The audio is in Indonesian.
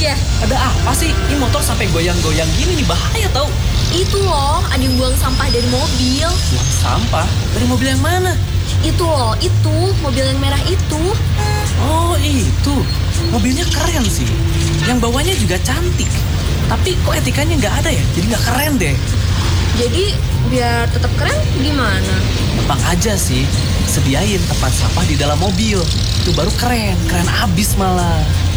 aja. Ada apa sih? Ini motor sampai goyang-goyang gini nih, bahaya tau. Itu loh, ada yang buang sampah dari mobil. Buang sampah? Dari mobil yang mana? Itu loh, itu mobil yang merah itu. Oh itu, mobilnya keren sih. Yang bawahnya juga cantik. Tapi kok etikanya nggak ada ya? Jadi nggak keren deh. Jadi biar tetap keren gimana? Gampang aja sih. Sediain tempat sampah di dalam mobil. Itu baru keren, keren abis malah.